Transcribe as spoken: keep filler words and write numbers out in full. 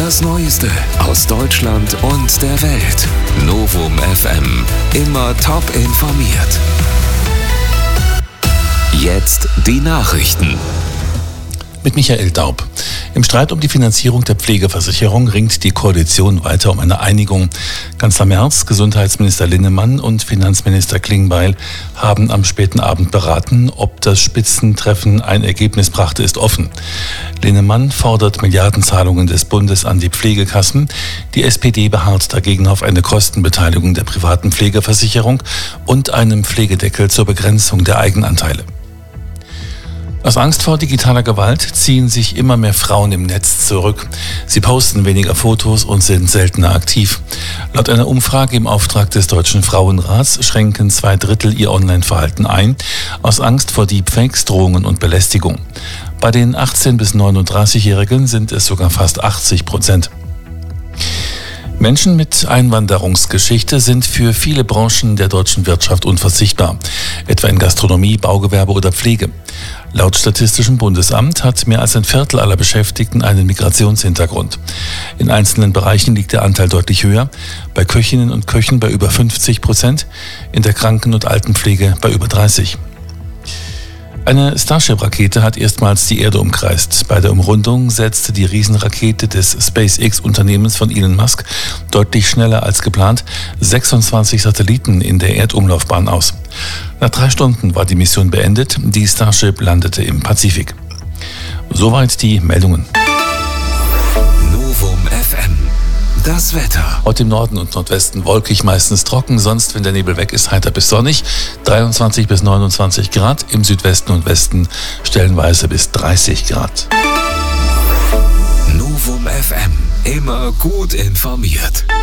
Das Neueste aus Deutschland und der Welt. Novum F M. Immer top informiert. Jetzt die Nachrichten. Mit Michael Daub. Im Streit um die Finanzierung der Pflegeversicherung ringt die Koalition weiter um eine Einigung. Kanzler Merz, Gesundheitsminister Linnemann und Finanzminister Klingbeil haben am späten Abend beraten. Ob das Spitzentreffen ein Ergebnis brachte, ist offen. Linnemann fordert Milliardenzahlungen des Bundes an die Pflegekassen. Die S P D beharrt dagegen auf eine Kostenbeteiligung der privaten Pflegeversicherung und einem Pflegedeckel zur Begrenzung der Eigenanteile. Aus Angst vor digitaler Gewalt ziehen sich immer mehr Frauen im Netz zurück. Sie posten weniger Fotos und sind seltener aktiv. Laut einer Umfrage im Auftrag des Deutschen Frauenrats schränken zwei Drittel ihr Online-Verhalten ein, aus Angst vor Deepfakes, Drohungen und Belästigung. Bei den achtzehn- bis neununddreißigjährigen sind es sogar fast achtzig Prozent. Menschen mit Einwanderungsgeschichte sind für viele Branchen der deutschen Wirtschaft unverzichtbar, etwa in Gastronomie, Baugewerbe oder Pflege. Laut Statistischem Bundesamt hat mehr als ein Viertel aller Beschäftigten einen Migrationshintergrund. In einzelnen Bereichen liegt der Anteil deutlich höher, bei Köchinnen und Köchen bei über fünfzig Prozent, in der Kranken- und Altenpflege bei über dreißig. Eine Starship-Rakete hat erstmals die Erde umkreist. Bei der Umrundung setzte die Riesenrakete des SpaceX-Unternehmens von Elon Musk deutlich schneller als geplant sechsundzwanzig Satelliten in der Erdumlaufbahn aus. Nach drei Stunden war die Mission beendet. Die Starship landete im Pazifik. Soweit die Meldungen. Novum F M. Das Wetter. Heute im Norden und Nordwesten wolkig, meistens trocken, sonst, wenn der Nebel weg ist, heiter bis sonnig. dreiundzwanzig bis neunundzwanzig Grad, im Südwesten und Westen stellenweise bis dreißig Grad. Novum F M. Immer gut informiert.